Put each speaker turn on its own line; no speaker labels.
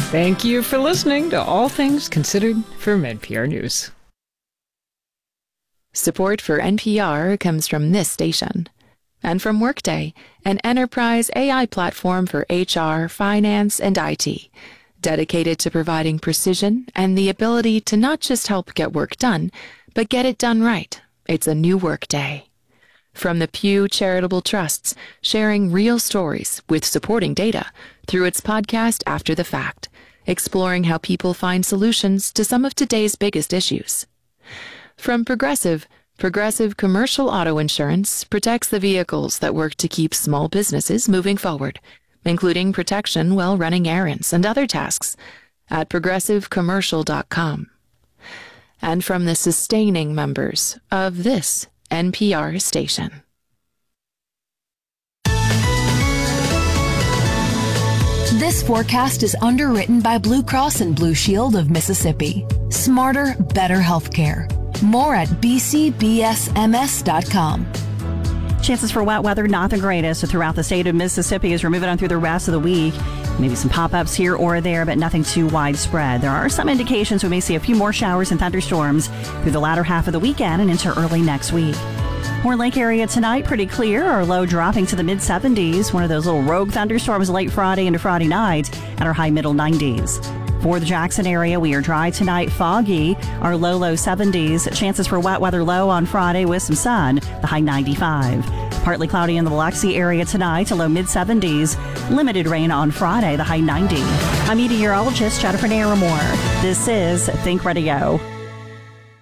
Thank you for listening to All Things Considered from NPR News.
Support for NPR comes from this station and from Workday, an enterprise AI platform for HR, finance, and IT, dedicated to providing precision and the ability to not just help get work done, but get it done right. It's a new Workday. From the Pew Charitable Trusts, sharing real stories with supporting data through its podcast After the Fact, exploring how people find solutions to some of today's biggest issues. From Progressive Commercial Auto Insurance protects the vehicles that work to keep small businesses moving forward, including protection while running errands and other tasks at progressivecommercial.com. And from the sustaining members of this NPR station.
This forecast is underwritten by Blue Cross and Blue Shield of Mississippi. Smarter, better healthcare. More at bcbsms.com.
Chances for wet weather, not the greatest throughout the state of Mississippi as we're moving on through the rest of the week. Maybe some pop-ups here or there, but nothing too widespread. There are some indications we may see a few more showers and thunderstorms through the latter half of the weekend and into early next week. Horn Lake area tonight, pretty clear. Our low dropping to the mid-70s. One of those little rogue thunderstorms late Friday into Friday night at our high middle 90s. For the Jackson area, we are dry tonight, foggy. Our low 70s. Chances for wet weather low on Friday with some sun, the high 95. Partly cloudy in the Biloxi area tonight, a low mid-70s. Limited rain on Friday, the high 90. I'm meteorologist Jennifer Naramore. This is Think Radio.